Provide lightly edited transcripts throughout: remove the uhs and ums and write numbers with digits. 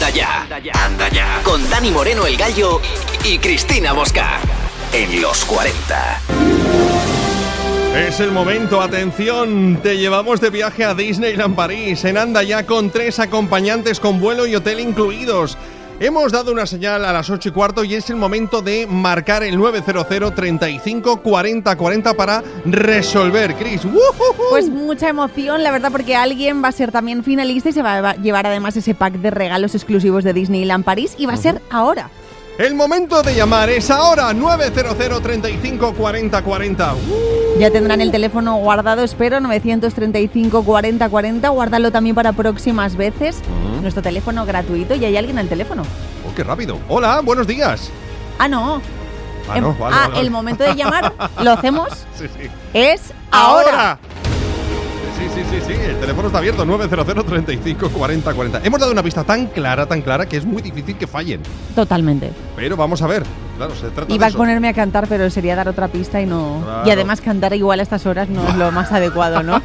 Anda ya, anda ya. Con Dani Moreno el Gallo y Cristina Bosca. En los 40. Es el momento, atención, te llevamos de viaje a Disneyland París en Anda ya con 3 acompañantes con vuelo y hotel incluidos. Hemos dado una señal a las 8:15 y es el momento de marcar el 900 35 40 40 para resolver, Cris. Pues mucha emoción, la verdad, porque alguien va a ser también finalista y se va a llevar además ese pack de regalos exclusivos de Disneyland París y va a ser ahora. El momento de llamar es ahora, 900 35 40 40. Ya tendrán el teléfono guardado, espero, 935 40 40. Guárdalo también para próximas veces. Nuestro teléfono gratuito y hay alguien al teléfono. ¡Oh, qué rápido! Hola, buenos días. No. No, vale. El momento de llamar, ¿lo hacemos? Sí. Es ahora. Sí, el teléfono está abierto, 900 35 40 40. Hemos dado una pista tan clara que es muy difícil que fallen. Totalmente. Pero vamos a ver, claro, se trata Iba de eso. a ponerme a cantar, pero sería dar otra pista y no... Claro. Y además cantar igual a estas horas no es lo más adecuado, ¿no?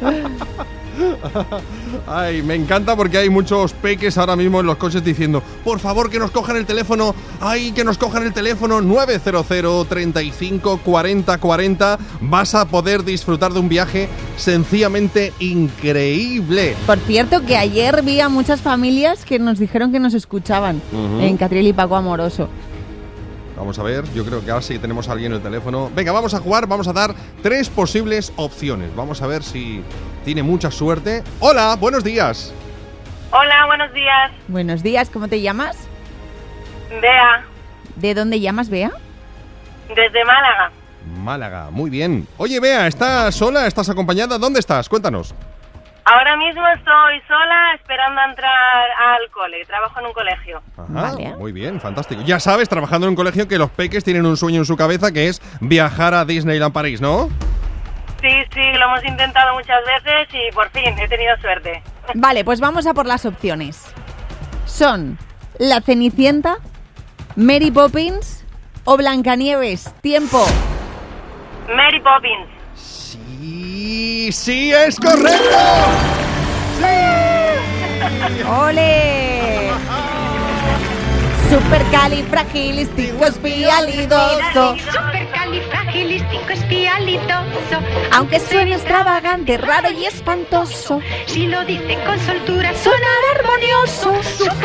Ay, me encanta porque hay muchos peques ahora mismo en los coches diciendo: por favor, que nos cojan el teléfono. Ay, que nos cojan el teléfono. 900 35 40 40. Vas a poder disfrutar de un viaje sencillamente increíble. Por cierto, que ayer vi a muchas familias que nos dijeron que nos escuchaban en Catriel y Paco Amoroso. Vamos a ver, yo creo que ahora sí tenemos a alguien en el teléfono. Venga, vamos a jugar, vamos a dar 3 posibles opciones. Vamos a ver si tiene mucha suerte. Hola, buenos días. Hola, buenos días. Buenos días, ¿cómo te llamas? Bea, ¿De dónde llamas, Bea? desde Málaga. Málaga, muy bien. Oye, Bea, ¿estás sola? ¿Estás acompañada? ¿Dónde estás? Cuéntanos. Ahora mismo estoy sola esperando a entrar al cole. Trabajo en un colegio. Ajá, Vale. muy bien, fantástico. Ya sabes, trabajando en un colegio, que los peques tienen un sueño en su cabeza, que es viajar a Disneyland París, ¿no? Sí, lo hemos intentado muchas veces y por fin he tenido suerte. Vale, pues vamos a por las opciones. Son La Cenicienta, Mary Poppins o Blancanieves. ¡Tiempo! Mary Poppins. Sí, es correcto. ¡Sí! ¡Ole! Supercalifragilisticoespialidoso. Supercalifragilisticoespialidoso. Aunque suene extravagante, raro y espantoso, Si lo dice con soltura, sonará armonioso.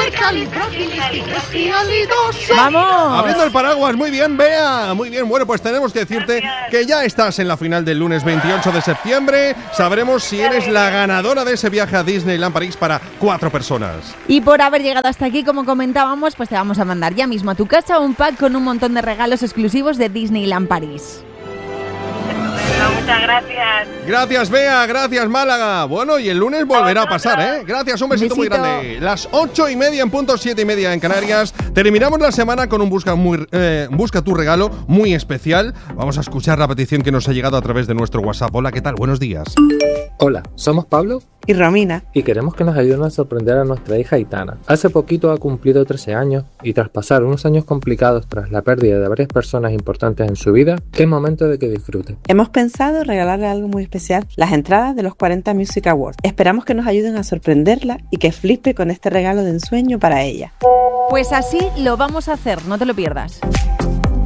supercalifragilisticoespialidoso. ¡Vamos! Abriendo el paraguas, muy bien, Bea. Muy bien, bueno, pues tenemos que decirte que ya estás en la final del lunes 28 de septiembre. Sabremos si eres la ganadora de ese viaje a Disneyland París para 4 personas. Y por haber llegado hasta aquí, como comentábamos, pues te vamos a mandar ya mismo a tu casa un pack con un montón de regalos exclusivos de Disneyland París. Bueno, muchas gracias. Gracias, Bea, gracias, Málaga. Bueno, y el lunes volverá a pasar, ¿eh? Gracias, un besito muy Besito. grande. Las 8:30 en punto, 7:30 en Canarias. Terminamos la semana con un busca tu regalo muy especial. Vamos a escuchar la petición que nos ha llegado a través de nuestro WhatsApp. Hola, ¿qué tal? Buenos días. Hola, somos Pablo y Romina. y queremos que nos ayuden a sorprender a nuestra hija Aitana. Hace poquito ha cumplido 13 años y tras pasar unos años complicados tras la pérdida de varias personas importantes en su vida, es momento de que disfrute. Hemos pensado regalarle algo muy especial, las entradas de los 40 Music Awards. Esperamos que nos ayuden a sorprenderla y que flipe con este regalo de ensueño para ella. Pues así lo vamos a hacer, no te lo pierdas.